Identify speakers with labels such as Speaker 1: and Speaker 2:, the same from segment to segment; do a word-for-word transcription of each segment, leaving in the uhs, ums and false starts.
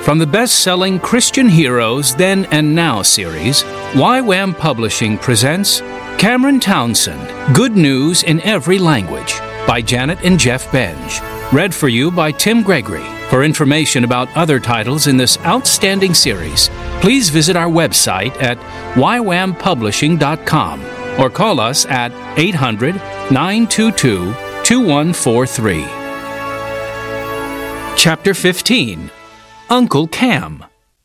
Speaker 1: From the best-selling Christian Heroes Then and Now series, Y WAM Publishing presents Cameron Townsend, Good News in Every Language, by Janet and Jeff Benge. Read for you by Tim Gregory. For information about other titles in this outstanding series, please visit our website at y wam publishing dot com or call us at eight hundred, nine two two, two one four three. Chapter fifteen. Uncle Cam.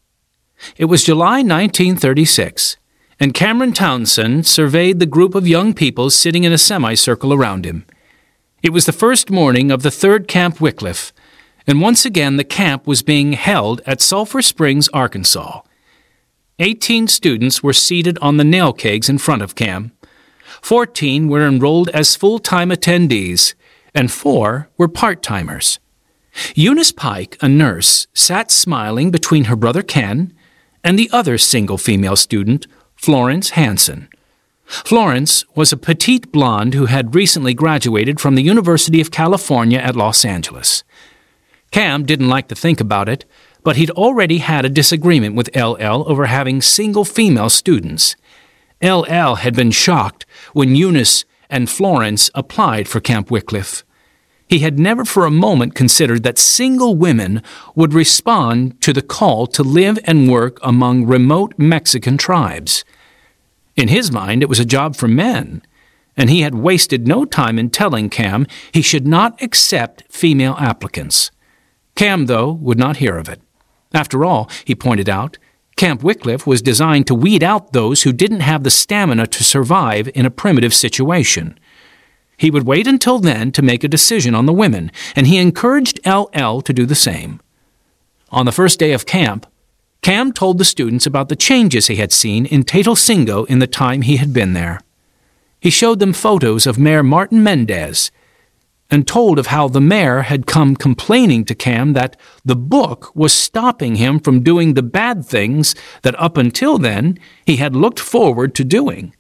Speaker 1: It was July nineteen thirty-six, and Cameron Townsend surveyed the group of young people sitting in a semicircle around him. It was the first morning of the third Camp Wycliffe, and once again the camp was being held at Sulphur Springs, Arkansas. Eighteen students were seated on the nail kegs in front of Cam. Fourteen were enrolled as full-time attendees, and four were part-timers. Eunice Pike, a nurse, sat smiling between her brother Ken and the other single female student, Florence Hanson. Florence was a petite blonde who had recently graduated from the University of California at Los Angeles. Cam didn't like to think about it, but he'd already had a disagreement with L L over having single female students. L L had been shocked when Eunice and Florence applied for Camp Wycliffe. He had never for a moment considered that single women would respond to the call to live and work among remote Mexican tribes. In his mind, it was a job for men, and he had wasted no time in telling Cam he should not accept female applicants. Cam, though, would not hear of it. After all, he pointed out, Camp Wycliffe was designed to weed out those who didn't have the stamina to survive in a primitive situation. He would wait until then to make a decision on the women, and he encouraged L L to do the same. On the first day of camp, Cam told the students about the changes he had seen in Tetelcingo in the time he had been there. He showed them photos of Mayor Martin Mendez and told of how the mayor had come complaining to Cam that the book was stopping him from doing the bad things that up until then he had looked forward to doing.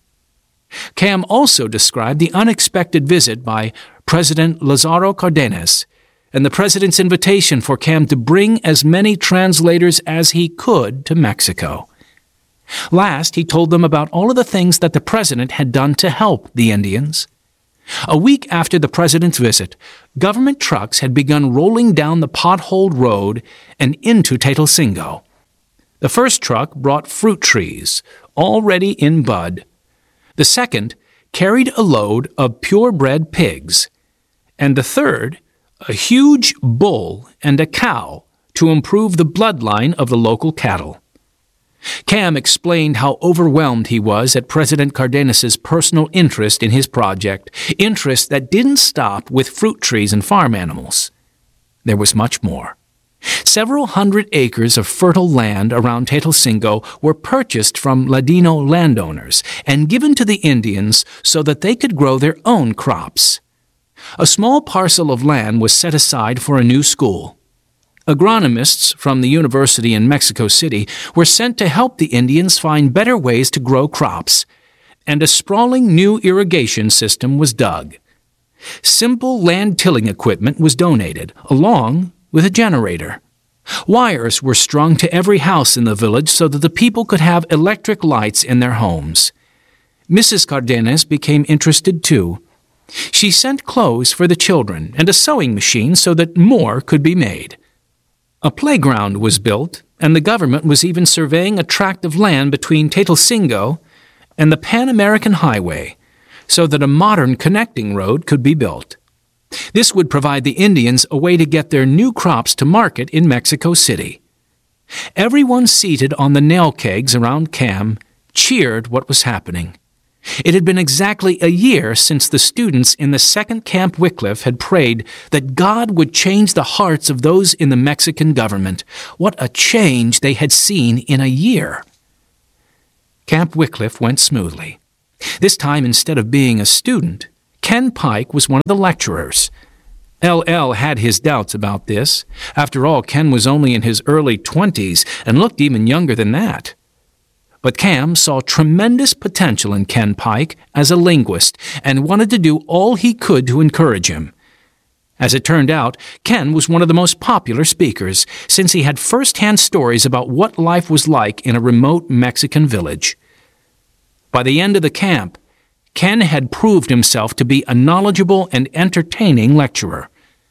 Speaker 1: Cam also described the unexpected visit by President Lázaro Cárdenas and the president's invitation for Cam to bring as many translators as he could to Mexico. Last, he told them about all of the things that the president had done to help the Indians. A week after the president's visit, government trucks had begun rolling down the potholed road and into Tetelcingo. The first truck brought fruit trees, already in bud. The second carried a load of purebred pigs, and the third, a huge bull and a cow to improve the bloodline of the local cattle. Cam explained how overwhelmed he was at President Cardenas's personal interest in his project, interest that didn't stop with fruit trees and farm animals. There was much more. Several hundred acres of fertile land around Tetelcingo were purchased from Ladino landowners and given to the Indians so that they could grow their own crops. A small parcel of land was set aside for a new school. Agronomists from the university in Mexico City were sent to help the Indians find better ways to grow crops, and a sprawling new irrigation system was dug. Simple land-tilling equipment was donated, along with a generator. Wires were strung to every house in the village so that the people could have electric lights in their homes. Missus Cardenas became interested too. She sent clothes for the children and a sewing machine so that more could be made. A playground was built, and the government was even surveying a tract of land between Tetelcingo and the Pan American Highway so that a modern connecting road could be built. This would provide the Indians a way to get their new crops to market in Mexico City. Everyone seated on the nail kegs around Cam cheered what was happening. It had been exactly a year since the students in the second Camp Wycliffe had prayed that God would change the hearts of those in the Mexican government. What a change they had seen in a year! Camp Wycliffe went smoothly. This time, instead of being a student, Ken Pike was one of the lecturers. L L had his doubts about this. After all, Ken was only in his early twenties and looked even younger than that. But Cam saw tremendous potential in Ken Pike as a linguist and wanted to do all he could to encourage him. As it turned out, Ken was one of the most popular speakers, since he had first-hand stories about what life was like in a remote Mexican village. By the end of the camp, Ken had proved himself to be a knowledgeable and entertaining lecturer.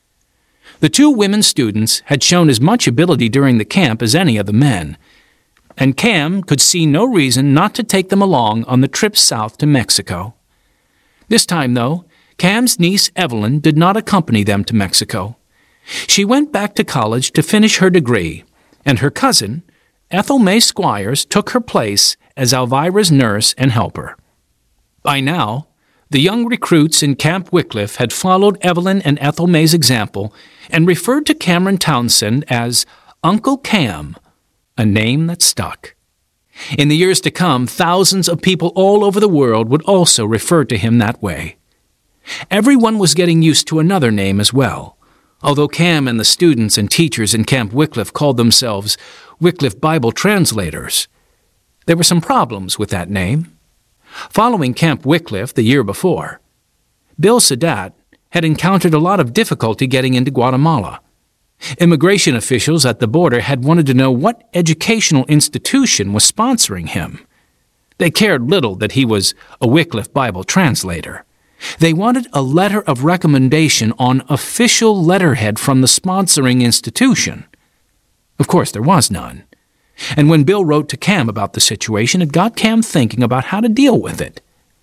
Speaker 1: The two women students had shown as much ability during the camp as any of the men, and Cam could see no reason not to take them along on the trip south to Mexico. This time, though, Cam's niece Evelyn did not accompany them to Mexico. She went back to college to finish her degree, and her cousin, Ethel May Squires, took her place as Elvira's nurse and helper. By now, the young recruits in Camp Wycliffe had followed Evelyn and Ethel May's example and referred to Cameron Townsend as Uncle Cam, a name that stuck. In the years to come, thousands of people all over the world would also refer to him that way. Everyone was getting used to another name as well, although Cam and the students and teachers in Camp Wycliffe called themselves Wycliffe Bible Translators. There were some problems with that name. Following Camp Wycliffe the year before, Bill Sadat had encountered a lot of difficulty getting into Guatemala. Immigration officials at the border had wanted to know what educational institution was sponsoring him. They cared little that he was a Wycliffe Bible translator. They wanted a letter of recommendation on official letterhead from the sponsoring institution. Of course, there was none. And when Bill wrote to Cam about the situation, it got Cam thinking about how to deal with it.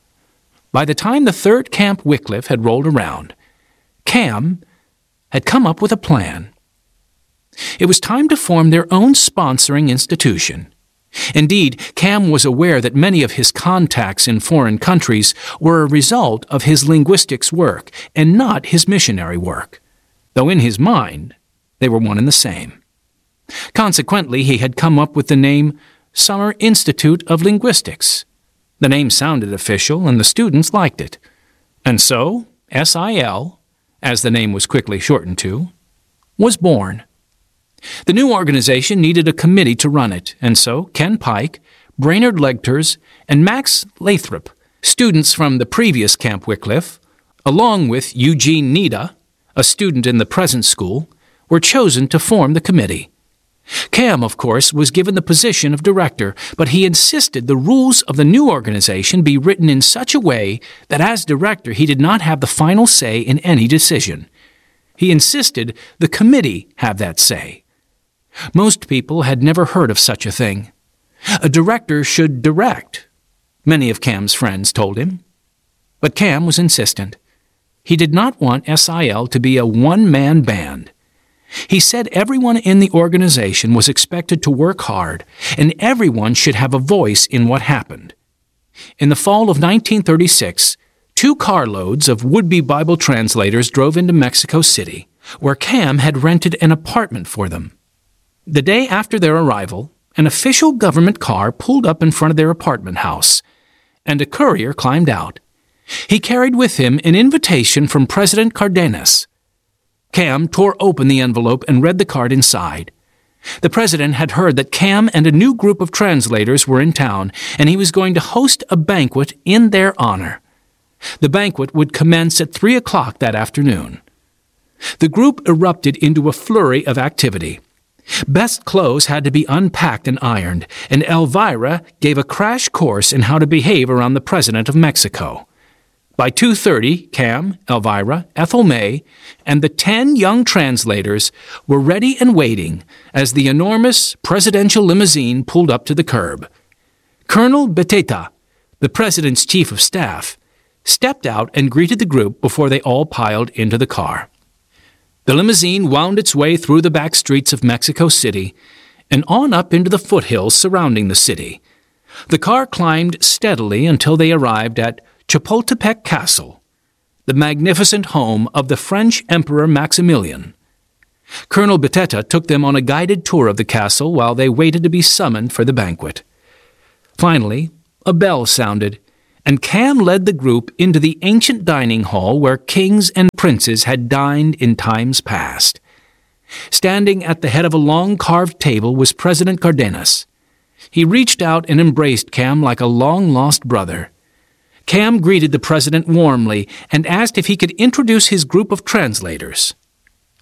Speaker 1: By the time the third Camp Wycliffe had rolled around, Cam had come up with a plan. It was time to form their own sponsoring institution. Indeed, Cam was aware that many of his contacts in foreign countries were a result of his linguistics work and not his missionary work, though in his mind they were one and the same. Consequently, he had come up with the name Summer Institute of Linguistics. The name sounded official, and the students liked it. And so, S I L, as the name was quickly shortened to, was born. The new organization needed a committee to run it, and so Ken Pike, Brainerd Legters, and Max Lathrop, students from the previous Camp Wycliffe, along with Eugene Nida, a student in the present school, were chosen to form the committee. Cam, of course, was given the position of director, but he insisted the rules of the new organization be written in such a way that as director he did not have the final say in any decision. He insisted the committee have that say. Most people had never heard of such a thing. A director should direct, many of Cam's friends told him. But Cam was insistent. He did not want S I L to be a one-man band. He said everyone in the organization was expected to work hard, and everyone should have a voice in what happened. In the fall of nineteen thirty-six, two carloads of would-be Bible translators drove into Mexico City, where Cam had rented an apartment for them. The day after their arrival, an official government car pulled up in front of their apartment house, and a courier climbed out. He carried with him an invitation from President Cardenas. Cam tore open the envelope and read the card inside. The president had heard that Cam and a new group of translators were in town, and he was going to host a banquet in their honor. The banquet would commence at three o'clock that afternoon. The group erupted into a flurry of activity. Best clothes had to be unpacked and ironed, and Elvira gave a crash course in how to behave around the President of Mexico. By two thirty, Cam, Elvira, Ethel May, and the ten young translators were ready and waiting as the enormous presidential limousine pulled up to the curb. Colonel Beteta, the President's chief of staff, stepped out and greeted the group before they all piled into the car. The limousine wound its way through the back streets of Mexico City and on up into the foothills surrounding the city. The car climbed steadily until they arrived at Chapultepec Castle, the magnificent home of the French Emperor Maximilian. Colonel Beteta took them on a guided tour of the castle while they waited to be summoned for the banquet. Finally, a bell sounded, and Cam led the group into the ancient dining hall where kings and princes had dined in times past. Standing at the head of a long carved table was President Cardenas. He reached out and embraced Cam like a long-lost brother. Cam greeted the president warmly and asked if he could introduce his group of translators.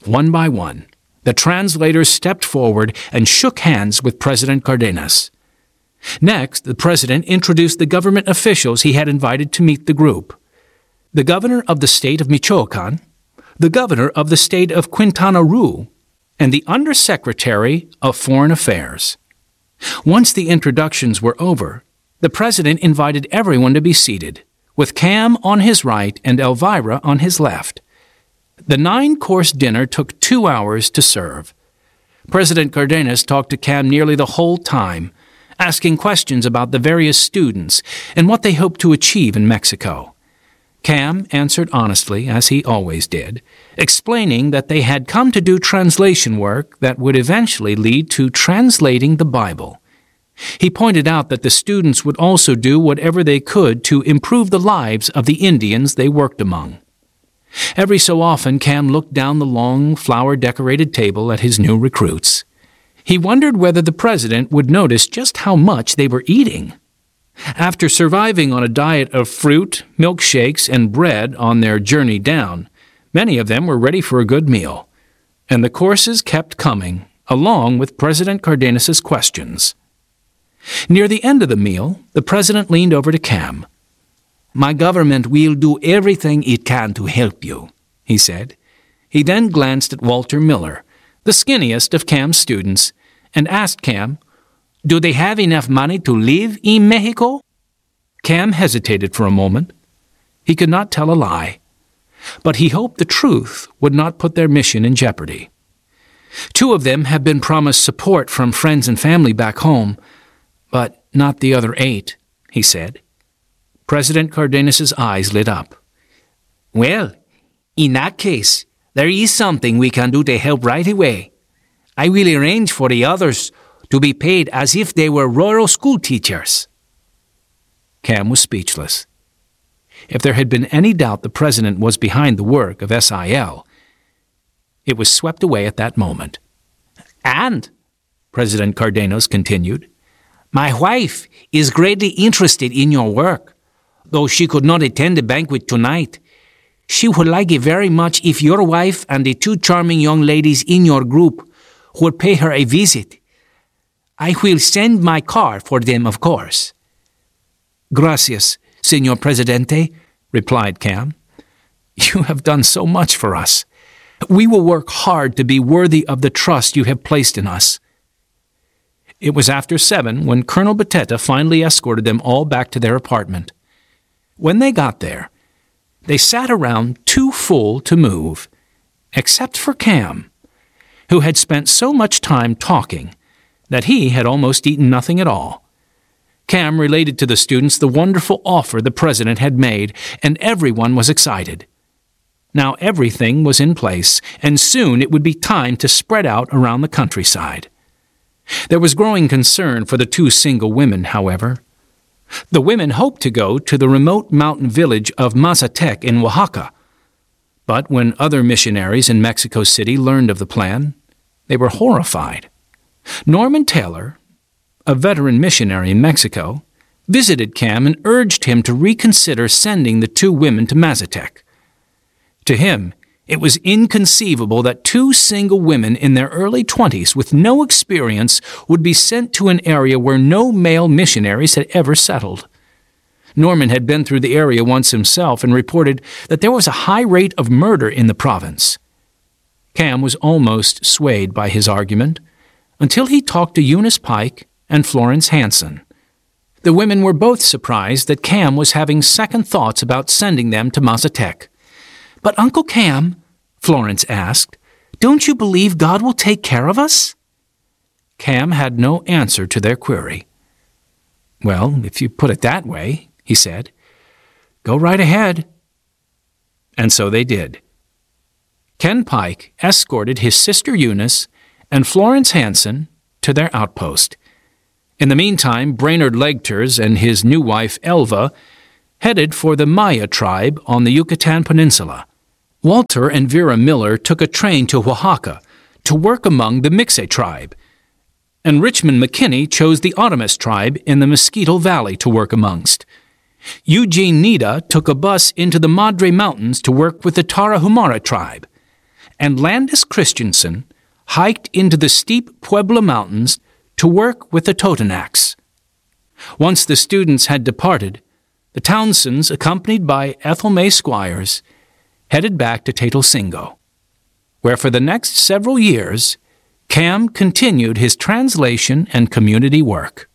Speaker 1: One by one, the translators stepped forward and shook hands with President Cardenas. Next, the president introduced the government officials he had invited to meet the group. The governor of the state of Michoacan, the governor of the state of Quintana Roo, and the undersecretary of Foreign Affairs. Once the introductions were over, the president invited everyone to be seated, with Cam on his right and Elvira on his left. The nine-course dinner took two hours to serve. President Cardenas talked to Cam nearly the whole time, asking questions about the various students and what they hoped to achieve in Mexico. Cam answered honestly, as he always did, explaining that they had come to do translation work that would eventually lead to translating the Bible. He pointed out that the students would also do whatever they could to improve the lives of the Indians they worked among. Every so often, Cam looked down the long, flower-decorated table at his new recruits. He wondered whether the president would notice just how much they were eating. After surviving on a diet of fruit, milkshakes, and bread on their journey down, many of them were ready for a good meal, and the courses kept coming, along with President Cardenas's questions. Near the end of the meal, the president leaned over to Cam. "My government will do everything it can to help you," he said. He then glanced at Walter Miller, the skinniest of Cam's students, and asked Cam, "Do they have enough money to live in Mexico?" Cam hesitated for a moment. He could not tell a lie, but he hoped the truth would not put their mission in jeopardy. Two of them had been promised support from friends and family back home, but not the other eight, he said. President Cardenas's eyes lit up. "Well, in that case, there is something we can do to help right away. I will arrange for the others to be paid as if they were rural school teachers." Cam was speechless. If there had been any doubt the president was behind the work of S I L, it was swept away at that moment. "And," President Cardenas continued, "my wife is greatly interested in your work. Though she could not attend the banquet tonight, she would like it very much if your wife and the two charming young ladies in your group would pay her a visit. I will send my car for them, of course." "Gracias, Señor Presidente," replied Cam. "You have done so much for us. We will work hard to be worthy of the trust you have placed in us." It was after seven when Colonel Beteta finally escorted them all back to their apartment. When they got there, they sat around too full to move, except for Cam, who had spent so much time talking that he had almost eaten nothing at all. Cam related to the students the wonderful offer the president had made, and everyone was excited. Now everything was in place, and soon it would be time to spread out around the countryside. There was growing concern for the two single women, however. The women hoped to go to the remote mountain village of Mazatec in Oaxaca. But when other missionaries in Mexico City learned of the plan, they were horrified. Norman Taylor, a veteran missionary in Mexico, visited Cam and urged him to reconsider sending the two women to Mazatec. To him, it was inconceivable that two single women in their early twenties with no experience would be sent to an area where no male missionaries had ever settled. Norman had been through the area once himself and reported that there was a high rate of murder in the province. Cam was almost swayed by his argument until he talked to Eunice Pike and Florence Hanson. The women were both surprised that Cam was having second thoughts about sending them to Mazatec. "But Uncle Cam," Florence asked, "don't you believe God will take care of us?" Cam had no answer to their query. "Well, if you put it that way," he said, "go right ahead." And so they did. Ken Pike escorted his sister Eunice and Florence Hanson to their outpost. In the meantime, Brainerd Legters and his new wife Elva headed for the Maya tribe on the Yucatan Peninsula. Walter and Vera Miller took a train to Oaxaca to work among the Mixe tribe, and Richmond McKinney chose the Otomis tribe in the Mosquito Valley to work amongst. Eugene Nida took a bus into the Madre Mountains to work with the Tarahumara tribe, and Landis Christensen hiked into the steep Puebla Mountains to work with the Totonacs. Once the students had departed, the Townsends, accompanied by Ethel May Squires, headed back to Tatalsingo, where for the next several years, Cam continued his translation and community work.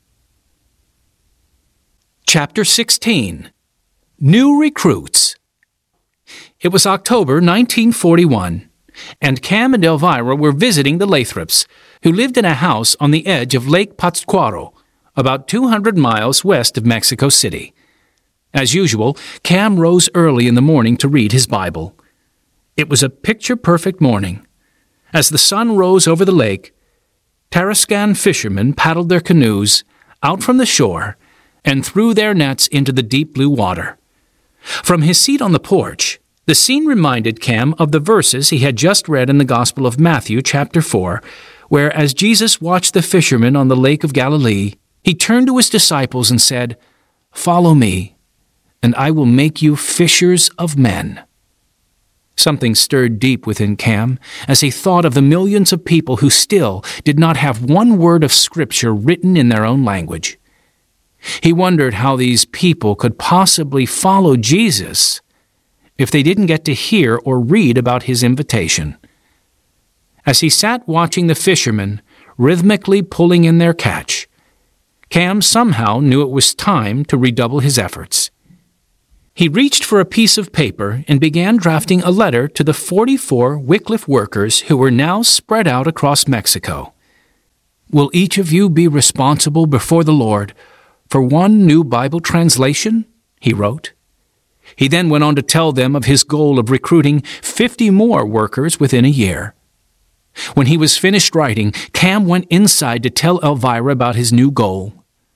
Speaker 1: Chapter sixteen. New Recruits. It was October nineteen forty-one, and Cam and Elvira were visiting the Lathrops, who lived in a house on the edge of Lake Pátzcuaro, about two hundred miles west of Mexico City. As usual, Cam rose early in the morning to read his Bible. It was a picture-perfect morning. As the sun rose over the lake, Tarascan fishermen paddled their canoes out from the shore and threw their nets into the deep blue water. From his seat on the porch, the scene reminded Cam of the verses he had just read in the Gospel of Matthew, chapter four, where, as Jesus watched the fishermen on the Lake of Galilee, he turned to his disciples and said, "Follow me, and I will make you fishers of men." Something stirred deep within Cam as he thought of the millions of people who still did not have one word of Scripture written in their own language. He wondered how these people could possibly follow Jesus if they didn't get to hear or read about his invitation. As he sat watching the fishermen rhythmically pulling in their catch, Cam somehow knew it was time to redouble his efforts. He reached for a piece of paper and began drafting a letter to the forty-four Wycliffe workers who were now spread out across Mexico. "Will each of you be responsible before the Lord for one new Bible translation?" he wrote. He then went on to tell them of his goal of recruiting fifty more workers within a year. When he was finished writing, Cam went inside to tell Elvira about his new goal.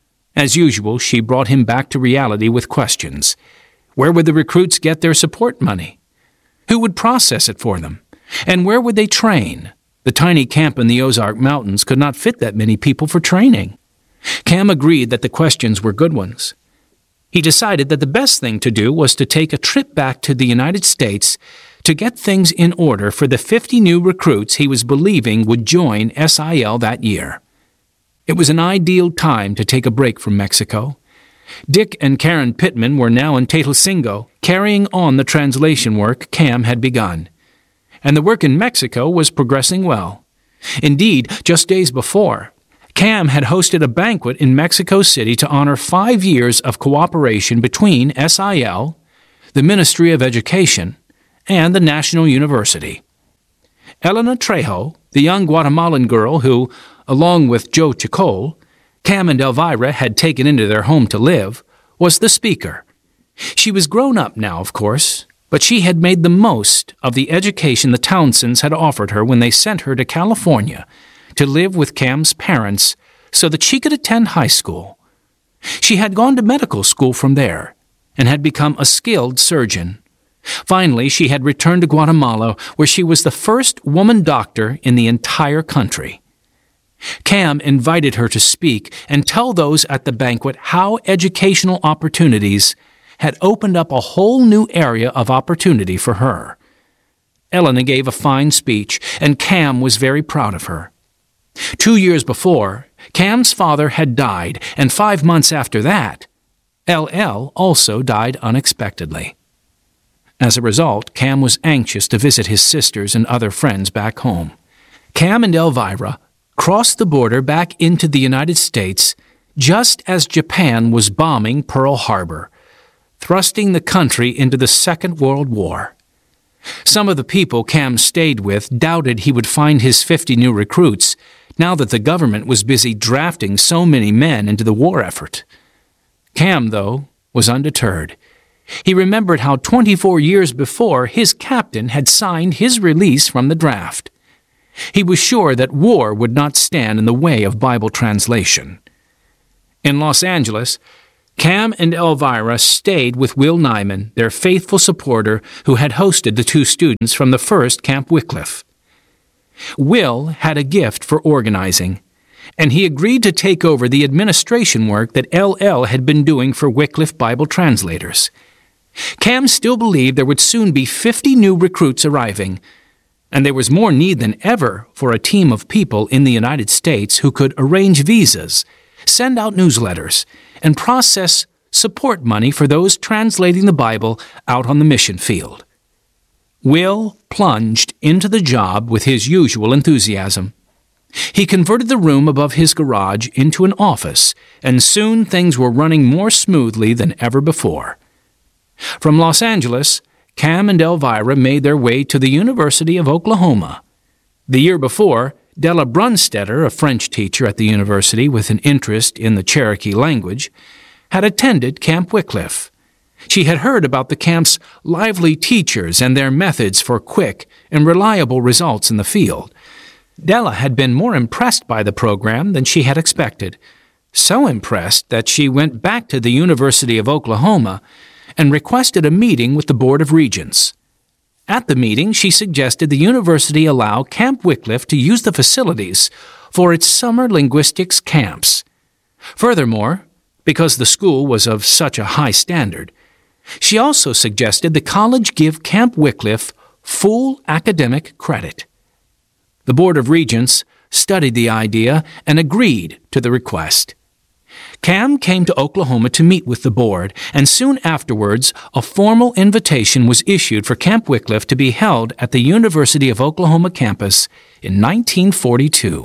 Speaker 1: As usual, she brought him back to reality with questions. Where would the recruits get their support money? Who would process it for them? And where would they train? The tiny camp in the Ozark Mountains could not fit that many people for training. Cam agreed that the questions were good ones. He decided that the best thing to do was to take a trip back to the United States to get things in order for the fifty new recruits he was believing would join S I L that year. It was an ideal time to take a break from Mexico. Dick and Karen Pittman were now in Tatalsingo, carrying on the translation work Cam had begun. And the work in Mexico was progressing well. Indeed, just days before, Cam had hosted a banquet in Mexico City to honor five years of cooperation between S I L, the Ministry of Education, and the National University. Elena Trejo, the young Guatemalan girl who, along with Joe Chacol, Cam and Elvira had taken into their home to live, was the speaker. She was grown up now, of course, but she had made the most of the education the Townsends had offered her when they sent her to California to live with Cam's parents so that she could attend high school. She had gone to medical school from there and had become a skilled surgeon. Finally, she had returned to Guatemala, where she was the first woman doctor in the entire country. Cam invited her to speak and tell those at the banquet how educational opportunities had opened up a whole new area of opportunity for her. Elena gave a fine speech, and Cam was very proud of her. Two years before, Cam's father had died, and five months after that, L L also died unexpectedly. As a result, Cam was anxious to visit his sisters and other friends back home. Cam and Elvira crossed the border back into the United States just as Japan was bombing Pearl Harbor, thrusting the country into the Second World War. Some of the people Cam stayed with doubted he would find his fifty new recruits now that the government was busy drafting so many men into the war effort. Cam, though, was undeterred. He remembered how twenty-four years before his captain had signed his release from the draft. He was sure that war would not stand in the way of Bible translation. In Los Angeles, Cam and Elvira stayed with Will Nyman, their faithful supporter who had hosted the two students from the first Camp Wycliffe. Will had a gift for organizing, and he agreed to take over the administration work that L L had been doing for Wycliffe Bible translators. Cam still believed there would soon be fifty new recruits arriving, and there was more need than ever for a team of people in the United States who could arrange visas, send out newsletters, and process support money for those translating the Bible out on the mission field. Will plunged into the job with his usual enthusiasm. He converted the room above his garage into an office, and soon things were running more smoothly than ever before. From Los Angeles, Cam and Elvira made their way to the University of Oklahoma. The year before, Della Brunstetter, a French teacher at the university with an interest in the Cherokee language, had attended Camp Wycliffe. She had heard about the camp's lively teachers and their methods for quick and reliable results in the field. Della had been more impressed by the program than she had expected, so impressed that she went back to the University of Oklahoma and requested a meeting with the Board of Regents. At the meeting, she suggested the university allow Camp Wycliffe to use the facilities for its summer linguistics camps. Furthermore, because the school was of such a high standard, she also suggested the college give Camp Wycliffe full academic credit. The Board of Regents studied the idea and agreed to the request. Cam came to Oklahoma to meet with the board, and soon afterwards a formal invitation was issued for Camp Wycliffe to be held at the University of Oklahoma campus in nineteen forty-two.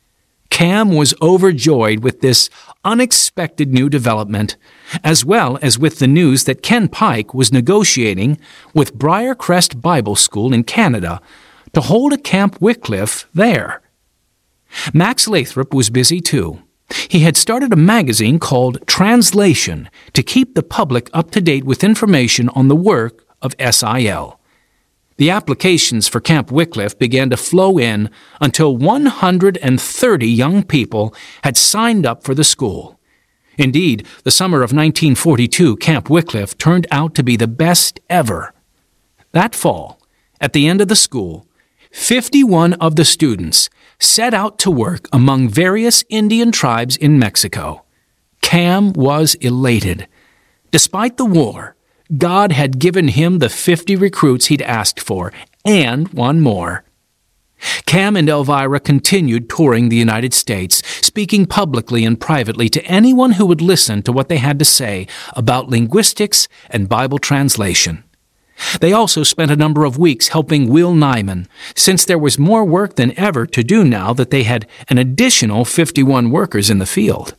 Speaker 1: Cam was overjoyed with this unexpected new development, as well as with the news that Ken Pike was negotiating with Briarcrest Bible School in Canada to hold a Camp Wycliffe there. Max Lathrop was busy too. He had started a magazine called Translation to keep the public up to date with information on the work of S I L. The applications for Camp Wycliffe began to flow in until one hundred thirty young people had signed up for the school. Indeed, the summer of nineteen forty-two, Camp Wycliffe turned out to be the best ever. That fall, at the end of the school, fifty-one of the students set out to work among various Indian tribes in Mexico. Cam was elated. Despite the war, God had given him the fifty recruits he'd asked for, and one more. Cam and Elvira continued touring the United States, speaking publicly and privately to anyone who would listen to what they had to say about linguistics and Bible translation. They also spent a number of weeks helping Will Nyman, since there was more work than ever to do now that they had an additional fifty-one workers in the field.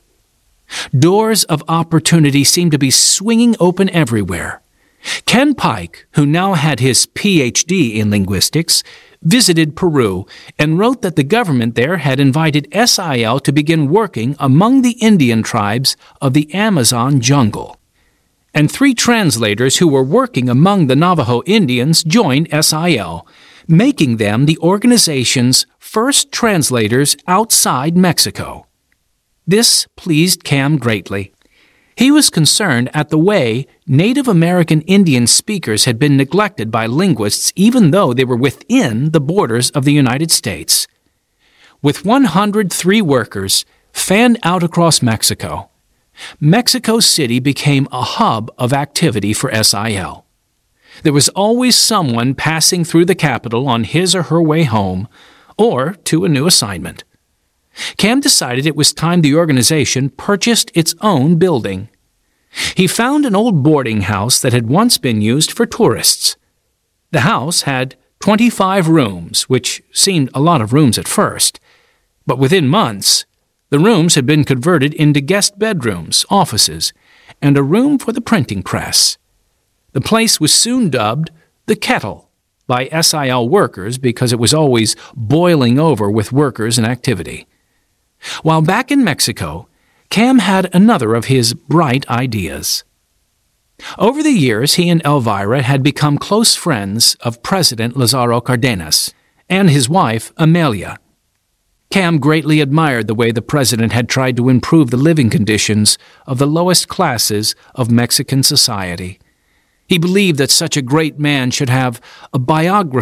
Speaker 1: Doors of opportunity seemed to be swinging open everywhere. Ken Pike, who now had his P H D in linguistics, visited Peru and wrote that the government there had invited S I L to begin working among the Indian tribes of the Amazon jungle. And three translators who were working among the Navajo Indians joined S I L, making them the organization's first translators outside Mexico. This pleased Cam greatly. He was concerned at the way Native American Indian speakers had been neglected by linguists even though they were within the borders of the United States. With one hundred three workers fanned out across Mexico, Mexico City became a hub of activity for S I L. There was always someone passing through the capital on his or her way home or to a new assignment. Cam decided it was time the organization purchased its own building. He found an old boarding house that had once been used for tourists. The house had twenty-five rooms, which seemed a lot of rooms at first, but within months, the rooms had been converted into guest bedrooms, offices, and a room for the printing press. The place was soon dubbed the Kettle by S I L workers because it was always boiling over with workers and activity. While back in Mexico, Cam had another of his bright ideas. Over the years, he and Elvira had become close friends of President Lázaro Cárdenas and his wife, Amelia. Cam greatly admired the way the president had tried to improve the living conditions of the lowest classes of Mexican society. He believed that such a great man should have a biography